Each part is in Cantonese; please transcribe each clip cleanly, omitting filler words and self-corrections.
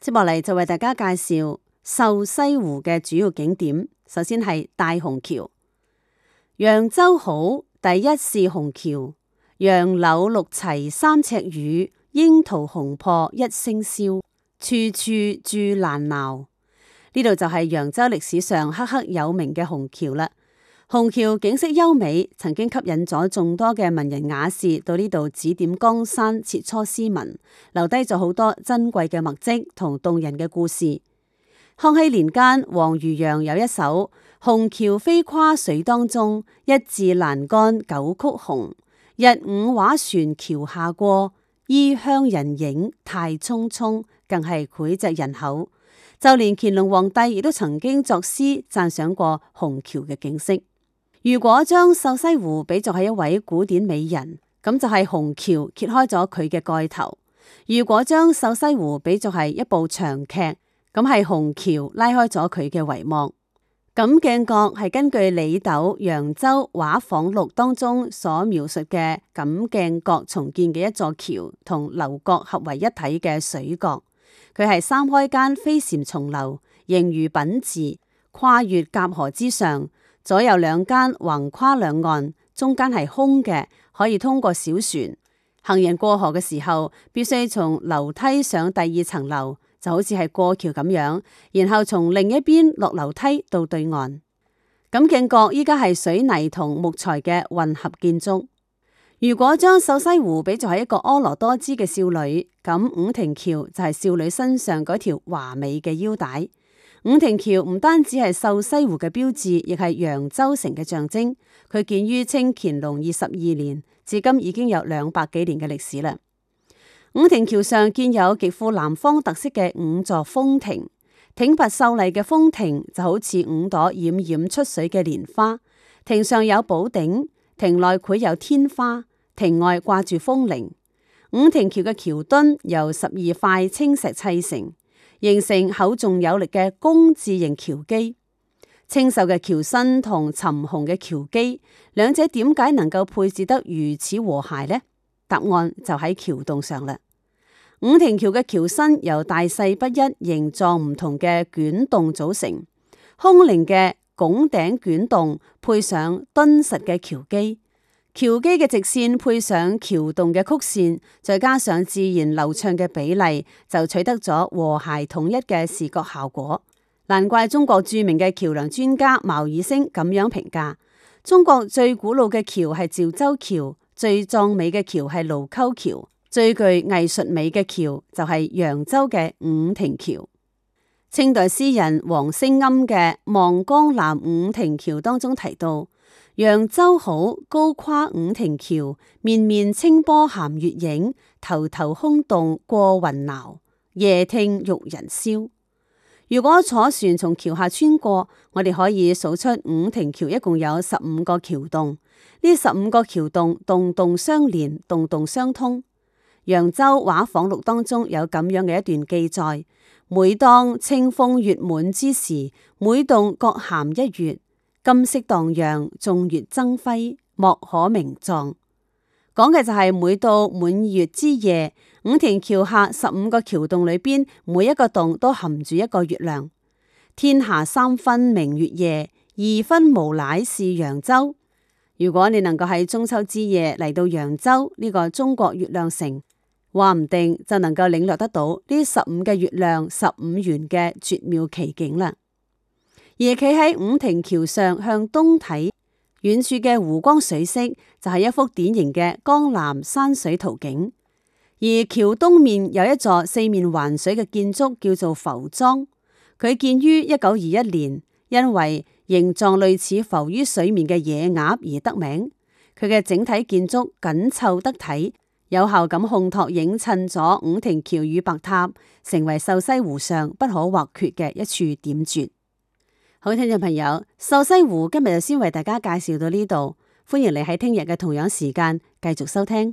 接落嚟就為大家介紹瘦西湖嘅主要景點。首先係大虹橋。揚州好，第一是虹橋。楊柳綠齊三尺雨，櫻桃紅破一星宵。處處住難撓。呢度就係揚州歷史上赫赫有名嘅虹橋啦。虹橋景色優美，曾經吸引咗眾多嘅文人雅士到呢度指點江山、切磋詩文，留低咗好多珍貴嘅墨跡同動人嘅故事。康熙年間，王漁洋有一首虹橋飛跨水當中，一字欄杆九曲紅。日午畫船橋下過，衣香人影太匆匆，更係膾炙人口。就連乾隆皇帝亦都曾經作詩讚賞過虹橋嘅景色。如果將瘦西湖比作係一位古典美人，咁就係虹橋揭開咗佢嘅蓋頭；如果將瘦西湖比作係一部長劇，咁係虹橋拉開咗佢嘅帷幕。錦鏡閣係根據李斗《揚州畫舫錄》當中所描述嘅錦鏡閣重建嘅一座橋，同樓閣合為一體嘅水閣。佢係三開間飛檐重樓，形如品字，跨越夾河之上。左右兩間橫跨兩岸，中間係空嘅，可以通過小船。行人過河嘅時候，必須從樓梯上第二層樓，就好似係過橋咁樣，然後從另一邊落樓梯到對岸。錦鏡閣依家係水泥同木材嘅混合建築。如果將瘦西湖比作係一個婀娜多姿嘅少女，咁五亭橋就係少女身上嗰條華美嘅腰帶。五亭橋唔單止係瘦西湖嘅標誌，亦係揚州城嘅象徵。佢建於清乾隆22年，至今已經有200幾年嘅歷史啦。五亭橋上建有極富南方特色嘅5座風亭，挺拔秀麗嘅風亭就好似5朵冉冉出水嘅蓮花。亭上有寶頂，亭內繪有天花，亭外掛住風鈴。五亭橋嘅橋墩由12塊青石砌成，形成厚重有力嘅工字形橋基。清秀嘅橋身同沉紅嘅橋基，兩者點解能夠配置得如此和諧呢？答案就喺橋洞上啦。五亭橋嘅橋身由大細不一、形狀唔同嘅卷洞組成，空靈嘅拱頂卷洞配上敦實嘅橋基。橋基嘅直線配上橋洞嘅曲線，再加上自然流暢嘅比例，就取得咗和諧統一嘅視覺效果。難怪中國著名嘅橋樑專家茅以升咁樣評價：中國最古老嘅橋係趙州橋，最壯美嘅橋係盧溝橋，最具藝術美嘅橋就係揚州嘅五亭橋。清代詩人王升庵嘅《望江南五亭橋》當中提到：揚州好，高跨五亭橋，面面清波含月影，頭頭空洞過雲撓，夜聽玉人簫。如果坐船從橋下穿過，我哋可以數出五亭橋一共有15個橋洞，呢15個橋洞洞洞相連，洞洞相通。揚州畫舫錄當中有咁樣嘅一段記載：每當清風月滿之時，每洞各含一月。金色蕩漾，眾月爭輝，莫可名狀。講嘅就係每到滿月之夜，五亭橋下15個橋洞裏邊，每一個洞都含住一個月亮。天下3分明月夜，2分無賴是揚州。如果你能夠喺中秋之夜嚟到揚州呢個中國月亮城，話唔定就能夠領略得到呢15嘅月亮15圓嘅絕妙奇景啦。而企喺五亭橋上向東睇，遠處嘅湖光水色就係一幅典型嘅江南山水圖景。而橋東面有一座4面環水嘅建築，叫做浮莊。佢建於1921年，因為形狀類似浮於水面嘅野鴨而得名。佢嘅整體建築緊湊得體，有效咁烘托映襯咗五亭橋與白塔，成為瘦西湖上不可或缺嘅一處點綴。好，聽眾朋友，瘦西湖今日就先為大家介紹到呢度，歡迎你喺聽日嘅同樣時間繼續收聽。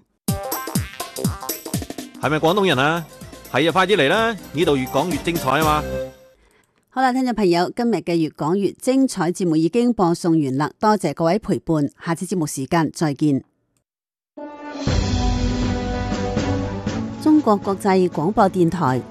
係咪廣東人啊？係啊，快啲嚟啦！呢度越講越精彩啊嘛！ 好啦，聽眾朋友，今日嘅越講越精彩節目已經播送完啦，多謝各位陪伴，下次節目時間再見。中國國際廣播電台